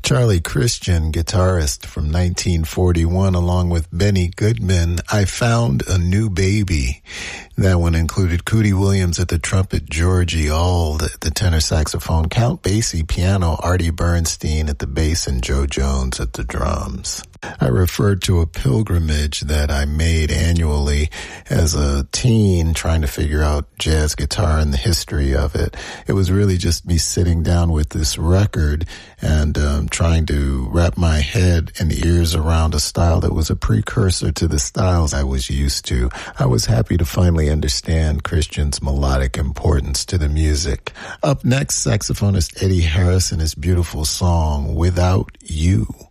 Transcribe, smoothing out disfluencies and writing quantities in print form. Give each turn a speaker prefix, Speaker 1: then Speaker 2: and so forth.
Speaker 1: Charlie Christian, guitarist from 1941, along with Benny Goodman, I Found a New Baby. That one included Cootie Williams at the trumpet, Georgie Auld at the tenor saxophone, Count Basie piano, Artie Bernstein at the bass, and Joe Jones at the drums. I referred to a pilgrimage that I made annually as a teen trying to figure out jazz guitar and the history of it. It was really just me sitting down with this record and trying to wrap my head and ears around a style that was a precursor to the styles I was used to. I was happy to finally understand Christian's melodic importance to the music. Up next, saxophonist Eddie Harris and his beautiful song, Without You.